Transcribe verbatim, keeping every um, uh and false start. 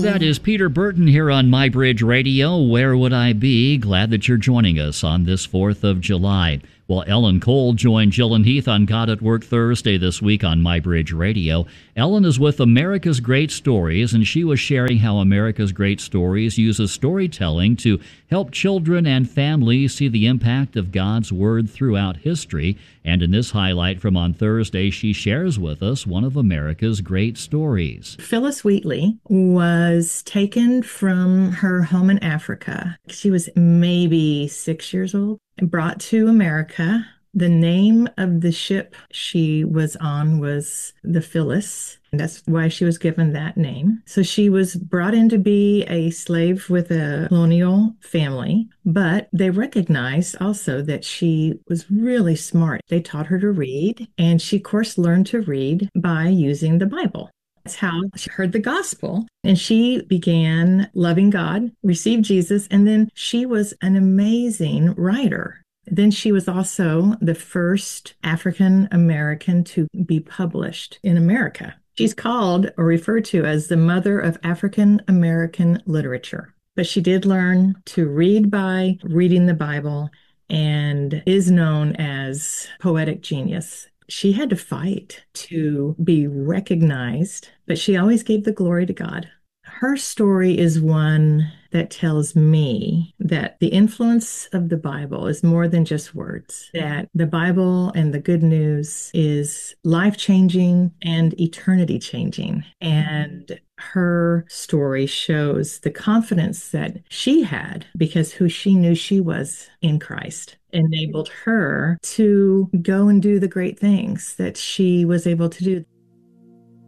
that is Peter Burton here on MyBridge Radio. Where would I be? Glad that you're joining us on this fourth of July. Well, Ellen Cole joined Jill and Heath on God at Work Thursday this week on MyBridge Radio. Ellen is with America's Great Stories, and she was sharing how America's Great Stories uses storytelling to help children and families see the impact of God's Word throughout history. And in this highlight from on Thursday, she shares with us one of America's great stories. Phyllis Wheatley was taken from her home in Africa. She was maybe six years old and brought to America. The name of the ship she was on was the Phyllis. And that's why she was given that name. So she was brought in to be a slave with a colonial family, but they recognized also that she was really smart. They taught her to read, and she, of course, learned to read by using the Bible. That's how she heard the gospel, and she began loving God, received Jesus, and then she was an amazing writer. Then she was also the first African American to be published in America. She's called or referred to as the mother of African American literature. But she did learn to read by reading the Bible and is known as poetic genius. She had to fight to be recognized, but she always gave the glory to God. Her story is one that tells me that the influence of the Bible is more than just words, that the Bible and the good news is life-changing and eternity-changing. And her story shows the confidence that she had because who she knew she was in Christ enabled her to go and do the great things that she was able to do.